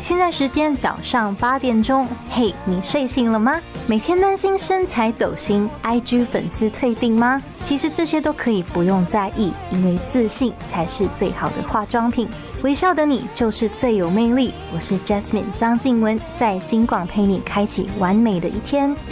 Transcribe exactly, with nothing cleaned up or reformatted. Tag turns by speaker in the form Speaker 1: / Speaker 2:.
Speaker 1: 现在时间早上八点钟，嘿，你睡醒了吗？每天担心身材走心 I G 粉丝退订吗？其实这些都可以不用在意，因为自信才是最好的化妆品。微笑的你就是最有魅力。我是 Jasmine 张静雯，在金广陪你开启完美的一天。